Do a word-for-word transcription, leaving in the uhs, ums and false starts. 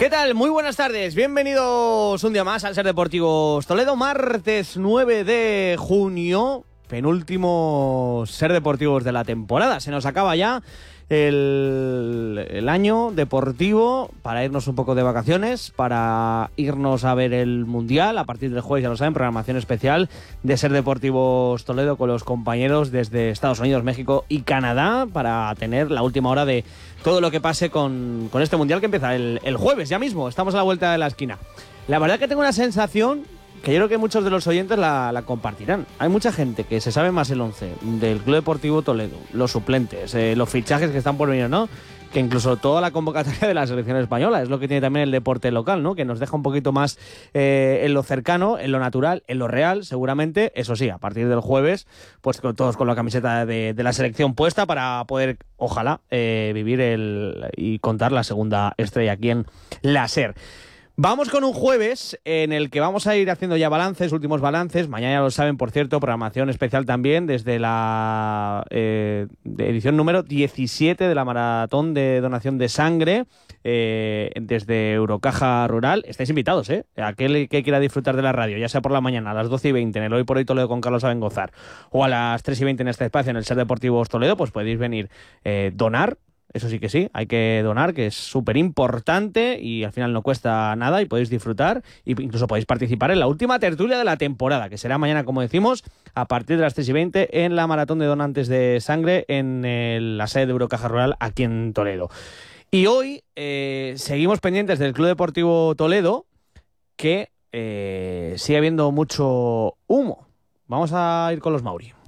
¿Qué tal? Muy buenas tardes, bienvenidos un día más al Ser Deportivos Toledo, martes nueve de junio, penúltimo Ser Deportivos de la temporada. Se nos acaba ya el, el año deportivo para irnos un poco de vacaciones, para irnos a ver el Mundial. A partir del jueves, ya lo saben, programación especial de Ser Deportivos Toledo con los compañeros desde Estados Unidos, México y Canadá para tener la última hora de todo lo que pase con, con este Mundial que empieza el, el jueves, ya mismo. Estamos a la vuelta de la esquina. La verdad que tengo una sensación que yo creo que muchos de los oyentes la, la compartirán. Hay mucha gente que se sabe más el once del Club Deportivo Toledo, los suplentes, eh, los fichajes que están por venir, ¿no? Que incluso toda la convocatoria de la selección española. Es lo que tiene también el deporte local, ¿no? Que nos deja un poquito más eh, en lo cercano, en lo natural, en lo real, seguramente. Eso sí, a partir del jueves, pues con, todos con la camiseta de, de la selección puesta para poder, ojalá, eh, vivir el y contar la segunda estrella aquí en la SER. Vamos con un jueves en el que vamos a ir haciendo ya balances, últimos balances. Mañana, ya lo saben, por cierto, programación especial también desde la eh, de edición número diecisiete de la Maratón de Donación de Sangre eh, desde Eurocaja Rural. Estáis invitados, ¿eh? Aquel que quiera disfrutar de la radio, ya sea por la mañana a las doce y veinte en el Hoy por Hoy Toledo con Carlos Abengozar o a las tres y veinte en este espacio en el Ser Deportivos Toledo, pues podéis venir eh, donar. Eso sí que sí, hay que donar, que es súper importante y al final no cuesta nada y podéis disfrutar e incluso podéis participar en la última tertulia de la temporada, que será mañana, como decimos, a partir de las tres y veinte en la Maratón de Donantes de Sangre en el, la sede de Eurocaja Rural aquí en Toledo. Y hoy eh, seguimos pendientes del Club Deportivo Toledo, que eh, sigue habiendo mucho humo. Vamos a ir con los Mauri.